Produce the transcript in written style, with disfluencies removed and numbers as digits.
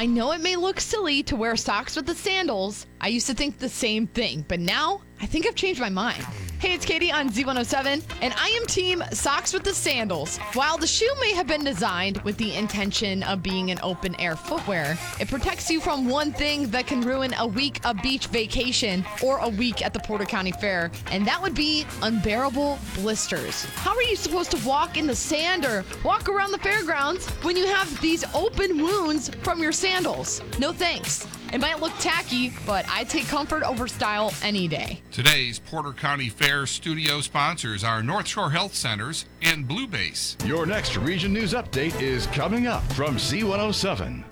I know it may look silly to wear socks with the sandals. I used to think the same thing, but now I think I've changed my mind. Hey, it's Katie on Z107, and I am team socks with the sandals. While the shoe may have been designed with the intention of being an open-air footwear, it protects you from one thing that can ruin a week of beach vacation or a week at the Porter County Fair, and that would be unbearable blisters. How are you supposed to walk in the sand or walk around the fairgrounds when you have these open wounds from your sandals? No thanks. It might look tacky, but I take comfort over style any day. Today's Porter County Fair studio sponsors are North Shore Health Centers and Blue Base. Your next Region News Update is coming up from Z107.